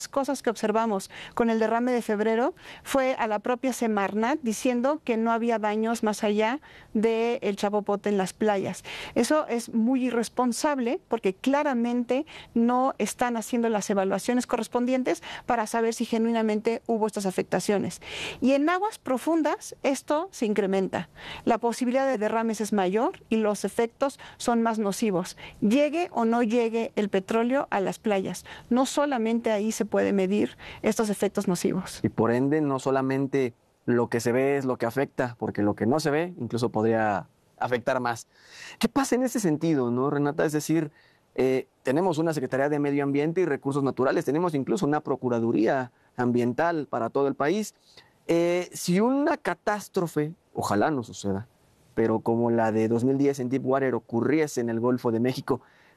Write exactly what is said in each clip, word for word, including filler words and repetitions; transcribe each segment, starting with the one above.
cosas que observamos con el derrame de febrero fue a la propia Semarnat diciendo que no había daños más allá del chapopote en las playas. Eso es muy irresponsable porque claramente no están haciendo las evaluaciones correspondientes para saber si genuinamente hubo estas afectaciones. Y en aguas profundas esto se incrementa. La posibilidad de derrames es mayor y los efectos son más nocivos. Llegue o no llegue el petróleo a las playas. No solamente ahí se puede medir estos efectos nocivos. Y por ende, no solamente lo que se ve es lo que afecta, porque lo que no se ve incluso podría afectar más. ¿Qué pasa en ese sentido, no, Renata? Es decir, eh, tenemos una Secretaría de Medio Ambiente y Recursos Naturales, tenemos incluso una Procuraduría Ambiental para todo el país. Eh, si una catástrofe, ojalá no suceda, pero como la de dos mil diez en Deepwater ocurriese en el Golfo de México,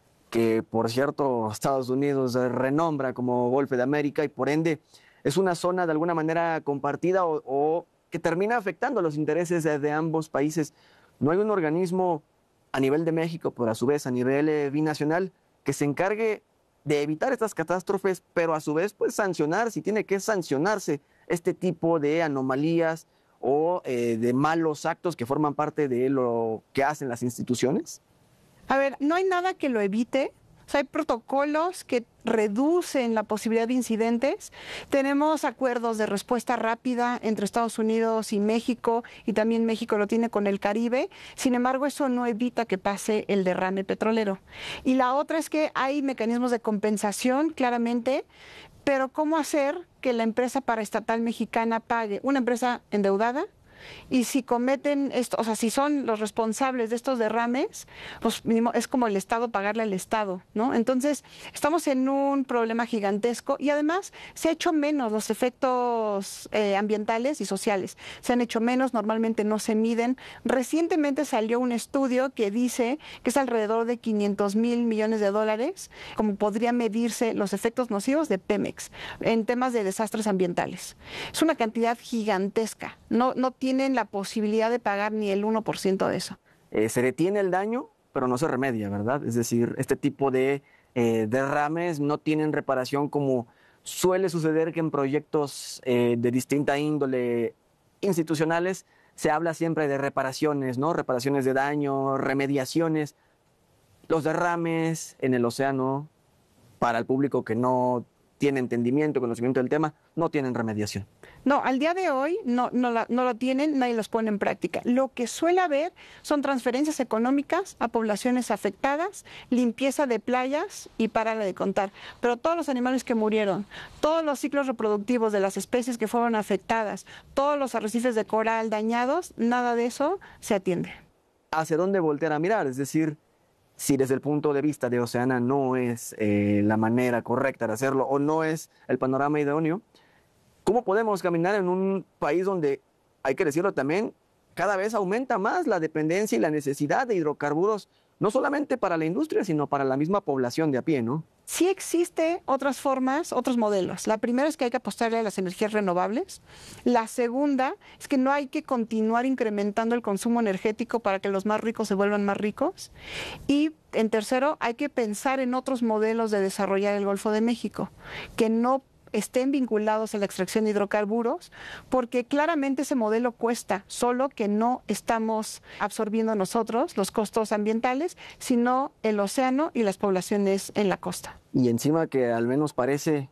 que por cierto Estados Unidos renombra como Golfo de América y por ende es una zona de alguna manera compartida o, o que termina afectando los intereses de, de ambos países. No hay un organismo a nivel de México, pero a su vez a nivel eh, binacional, que se encargue de evitar estas catástrofes, pero a su vez pues sancionar, si tiene que sancionarse este tipo de anomalías o eh, de malos actos que forman parte de lo que hacen las instituciones. A ver, no hay nada que lo evite. O sea, hay protocolos que reducen la posibilidad de incidentes. Tenemos acuerdos de respuesta rápida entre Estados Unidos y México, y también México lo tiene con el Caribe. Sin embargo, eso no evita que pase el derrame petrolero. Y la otra es que hay mecanismos de compensación, claramente, pero ¿cómo hacer que la empresa paraestatal mexicana pague? Una empresa endeudada. Y si cometen esto, o sea, si son los responsables de estos derrames, pues mínimo es como el Estado pagarle al Estado, ¿no? Entonces, estamos en un problema gigantesco y además se ha hecho menos los efectos eh, ambientales y sociales. Se han hecho menos, normalmente no se miden. Recientemente salió un estudio que dice que es alrededor de quinientos mil millones de dólares, como podría medirse los efectos nocivos de Pemex en temas de desastres ambientales. Es una cantidad gigantesca, no, no tiene tienen la posibilidad de pagar ni el uno por ciento de eso. Eh, se detiene el daño, pero no se remedia, ¿verdad? Es decir, este tipo de eh, derrames no tienen reparación como suele suceder que en proyectos eh, de distinta índole institucionales se habla siempre de reparaciones, ¿no? Reparaciones de daño, remediaciones. Los derrames en el océano, para el público que no tiene entendimiento, conocimiento del tema, no tienen remediación. No, al día de hoy no, no, la, no lo tienen, nadie los pone en práctica. Lo que suele haber son transferencias económicas a poblaciones afectadas, limpieza de playas y párale de contar. Pero todos los animales que murieron, todos los ciclos reproductivos de las especies que fueron afectadas, todos los arrecifes de coral dañados, nada de eso se atiende. ¿Hacia dónde voltear a mirar? Es decir, si desde el punto de vista de Oceana no es eh, la manera correcta de hacerlo o no es el panorama idóneo, ¿cómo podemos caminar en un país donde, hay que decirlo también, cada vez aumenta más la dependencia y la necesidad de hidrocarburos, no solamente para la industria, sino para la misma población de a pie, ¿no? Sí existe otras formas, otros modelos. La primera es que hay que apostarle a las energías renovables. La segunda es que no hay que continuar incrementando el consumo energético para que los más ricos se vuelvan más ricos. Y en tercero, hay que pensar en otros modelos de desarrollar el Golfo de México, que no estén vinculados a la extracción de hidrocarburos, porque claramente ese modelo cuesta, solo que no estamos absorbiendo nosotros los costos ambientales, sino el océano y las poblaciones en la costa. Y encima que al menos parece,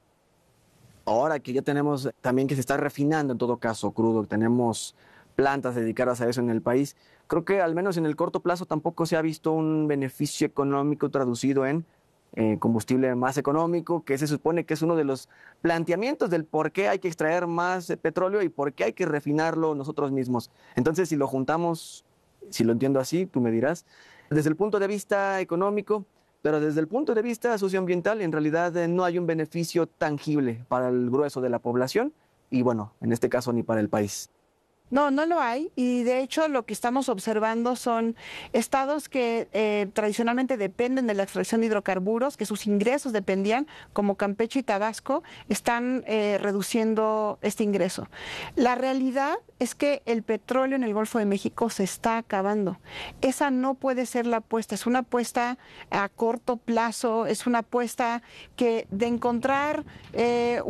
ahora que ya tenemos también que se está refinando en todo caso crudo, tenemos plantas dedicadas a eso en el país, creo que al menos en el corto plazo tampoco se ha visto un beneficio económico traducido en Eh, combustible más económico, que se supone que es uno de los planteamientos del por qué hay que extraer más eh, petróleo y por qué hay que refinarlo nosotros mismos. Entonces, si lo juntamos, si lo entiendo así, tú me dirás, desde el punto de vista económico, pero desde el punto de vista socioambiental, en realidad eh, no hay un beneficio tangible para el grueso de la población y, bueno, en este caso ni para el país. No, no lo hay y de hecho lo que estamos observando son estados que eh, tradicionalmente dependen de la extracción de hidrocarburos, que sus ingresos dependían, como Campeche y Tabasco, están eh, reduciendo este ingreso. La realidad es que el petróleo en el Golfo de México se está acabando. Esa no puede ser la apuesta, es una apuesta a corto plazo, es una apuesta que de encontrar eh,